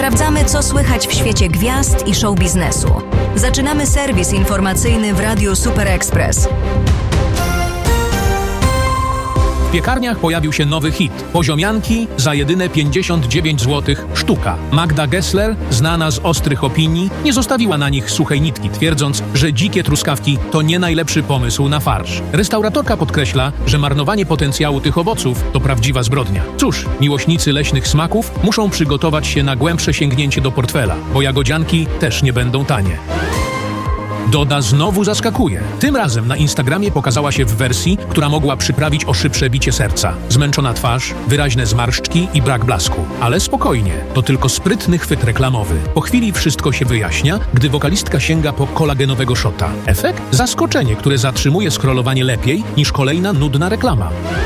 Sprawdzamy, co słychać w świecie gwiazd i show biznesu. Zaczynamy serwis informacyjny w Radiu Super Express. W piekarniach pojawił się nowy hit. Poziomianki za jedyne 59 zł sztuka. Magda Gessler, znana z ostrych opinii, nie zostawiła na nich suchej nitki, twierdząc, że dzikie truskawki to nie najlepszy pomysł na farsz. Restauratorka podkreśla, że marnowanie potencjału tych owoców to prawdziwa zbrodnia. Cóż, miłośnicy leśnych smaków muszą przygotować się na głębsze sięgnięcie do portfela, bo jagodzianki też nie będą tanie. Doda znowu zaskakuje. Tym razem na Instagramie pokazała się w wersji, która mogła przyprawić o szybsze bicie serca. Zmęczona twarz, wyraźne zmarszczki i brak blasku. Ale spokojnie, to tylko sprytny chwyt reklamowy. Po chwili wszystko się wyjaśnia, gdy wokalistka sięga po kolagenowego shota. Efekt? Zaskoczenie, które zatrzymuje scrollowanie lepiej niż kolejna nudna reklama.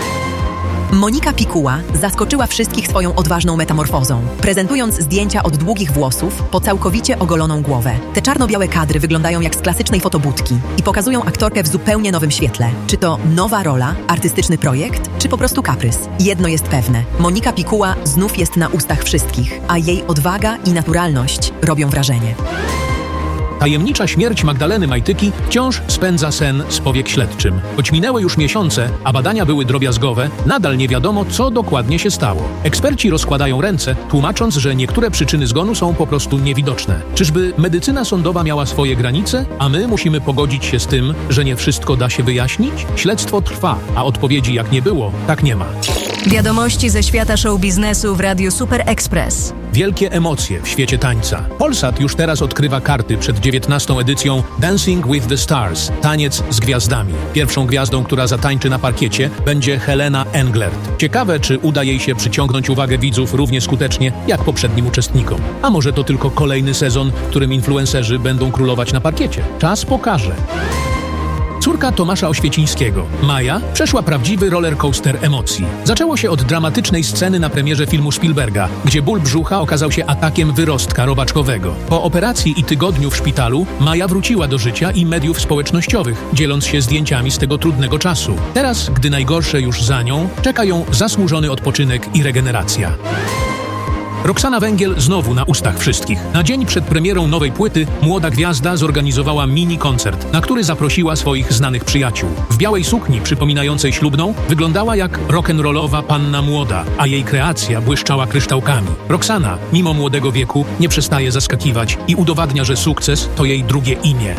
Monika Pikuła zaskoczyła wszystkich swoją odważną metamorfozą, prezentując zdjęcia od długich włosów po całkowicie ogoloną głowę. Te czarno-białe kadry wyglądają jak z klasycznej fotobudki i pokazują aktorkę w zupełnie nowym świetle. Czy to nowa rola, artystyczny projekt, czy po prostu kaprys? Jedno jest pewne. Monika Pikuła znów jest na ustach wszystkich, a jej odwaga i naturalność robią wrażenie. Tajemnicza śmierć Magdaleny Majtyki wciąż spędza sen z powiek śledczym. Choć minęły już miesiące, a badania były drobiazgowe, nadal nie wiadomo, co dokładnie się stało. Eksperci rozkładają ręce, tłumacząc, że niektóre przyczyny zgonu są po prostu niewidoczne. Czyżby medycyna sądowa miała swoje granice, a my musimy pogodzić się z tym, że nie wszystko da się wyjaśnić? Śledztwo trwa, a odpowiedzi jak nie było, tak nie ma. Wiadomości ze świata show biznesu w Radiu Super Express. Wielkie emocje w świecie tańca. Polsat już teraz odkrywa karty przed 19. edycją Dancing with the Stars. Taniec z gwiazdami. Pierwszą gwiazdą, która zatańczy na parkiecie, będzie Helena Englert. Ciekawe, czy uda jej się przyciągnąć uwagę widzów równie skutecznie jak poprzednim uczestnikom. A może to tylko kolejny sezon, w którym influencerzy będą królować na parkiecie? Czas pokaże. Córka Tomasza Oświecińskiego, Maja, przeszła prawdziwy rollercoaster emocji. Zaczęło się od dramatycznej sceny na premierze filmu Spielberga, gdzie ból brzucha okazał się atakiem wyrostka robaczkowego. Po operacji i tygodniu w szpitalu Maja wróciła do życia i mediów społecznościowych, dzieląc się zdjęciami z tego trudnego czasu. Teraz, gdy najgorsze już za nią, czeka ją zasłużony odpoczynek i regeneracja. Roxana Węgiel znowu na ustach wszystkich. Na dzień przed premierą nowej płyty młoda gwiazda zorganizowała mini-koncert, na który zaprosiła swoich znanych przyjaciół. W białej sukni przypominającej ślubną wyglądała jak rock'n'rollowa panna młoda, a jej kreacja błyszczała kryształkami. Roxana, mimo młodego wieku, nie przestaje zaskakiwać i udowadnia, że sukces to jej drugie imię.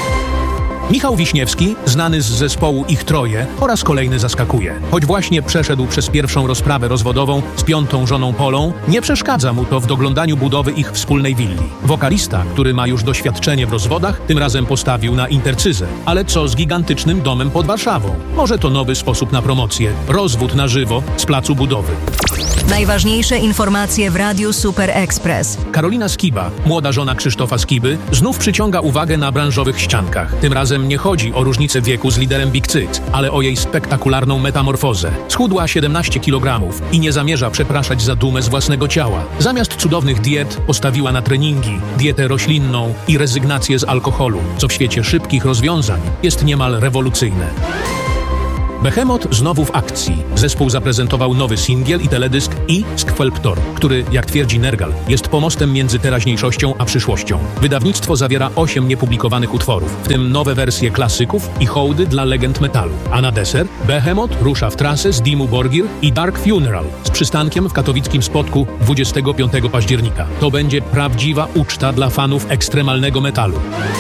Michał Wiśniewski, znany z zespołu Ich Troje, po raz kolejny zaskakuje. Choć właśnie przeszedł przez pierwszą rozprawę rozwodową z 5. żoną Polą, nie przeszkadza mu to w doglądaniu budowy ich wspólnej willi. Wokalista, który ma już doświadczenie w rozwodach, tym razem postawił na intercyzę. Ale co z gigantycznym domem pod Warszawą? Może to nowy sposób na promocję. Rozwód na żywo z placu budowy. Najważniejsze informacje w Radiu Super Express. Karolina Skiba, młoda żona Krzysztofa Skiby, znów przyciąga uwagę na branżowych ściankach. Tym razem nie chodzi o różnicę wieku z liderem Big Cyc, ale o jej spektakularną metamorfozę. Schudła 17 kg i nie zamierza przepraszać za dumę z własnego ciała. Zamiast cudownych diet postawiła na treningi, dietę roślinną i rezygnację z alkoholu, co w świecie szybkich rozwiązań jest niemal rewolucyjne. Behemoth znowu w akcji. Zespół zaprezentował nowy singiel i teledysk i Skwelptor, który, jak twierdzi Nergal, jest pomostem między teraźniejszością a przyszłością. Wydawnictwo zawiera 8 niepublikowanych utworów, w tym nowe wersje klasyków i hołdy dla legend metalu. A na deser Behemoth rusza w trasę z Dimmu Borgir i Dark Funeral z przystankiem w katowickim Spodku 25 października. To będzie prawdziwa uczta dla fanów ekstremalnego metalu.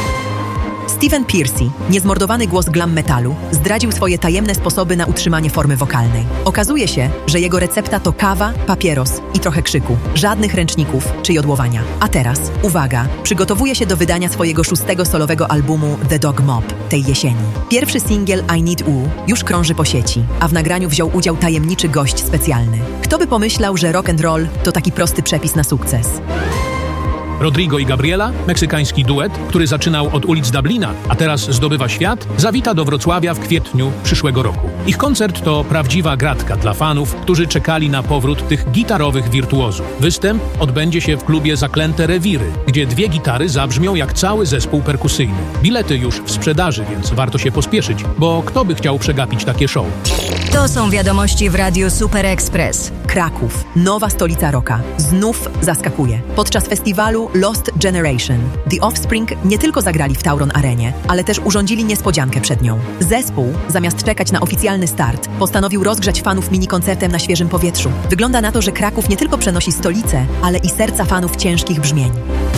Steven Pearcy, niezmordowany głos glam metalu, zdradził swoje tajemne sposoby na utrzymanie formy wokalnej. Okazuje się, że jego recepta to kawa, papieros i trochę krzyku. Żadnych ręczników czy jodłowania. A teraz, uwaga, przygotowuje się do wydania swojego 6. solowego albumu The Dog Mob tej jesieni. Pierwszy singiel I Need U już krąży po sieci, a w nagraniu wziął udział tajemniczy gość specjalny. Kto by pomyślał, że rock and roll to taki prosty przepis na sukces? Rodrigo i Gabriela, meksykański duet, który zaczynał od ulic Dublina, a teraz zdobywa świat, zawita do Wrocławia w kwietniu przyszłego roku. Ich koncert to prawdziwa gratka dla fanów, którzy czekali na powrót tych gitarowych wirtuozów. Występ odbędzie się w klubie Zaklęte Rewiry, gdzie 2 gitary zabrzmią jak cały zespół perkusyjny. Bilety już w sprzedaży, więc warto się pospieszyć, bo kto by chciał przegapić takie show? To są wiadomości w Radiu Super Express. Kraków, nowa stolica rocka, znów zaskakuje. Podczas festiwalu Lost Generation The Offspring nie tylko zagrali w Tauron Arenie, ale też urządzili niespodziankę przed nią. Zespół, zamiast czekać na oficjalny start, postanowił rozgrzać fanów mini-koncertem na świeżym powietrzu. Wygląda na to, że Kraków nie tylko przenosi stolicę, ale i serca fanów ciężkich brzmień.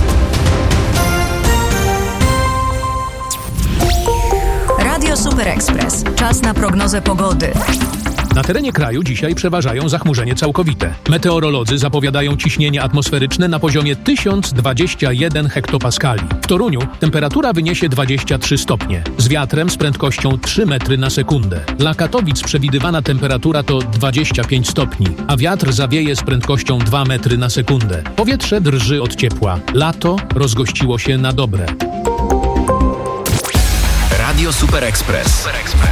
Radio Super Express. Czas na prognozę pogody. Na terenie kraju dzisiaj przeważają zachmurzenie całkowite. Meteorolodzy zapowiadają ciśnienie atmosferyczne na poziomie 1021 hektopaskali. W Toruniu temperatura wyniesie 23 stopnie, z wiatrem z prędkością 3 metry na sekundę. Dla Katowic przewidywana temperatura to 25 stopni, a wiatr zawieje z prędkością 2 metry na sekundę. Powietrze drży od ciepła. Lato rozgościło się na dobre. Radio Super Express.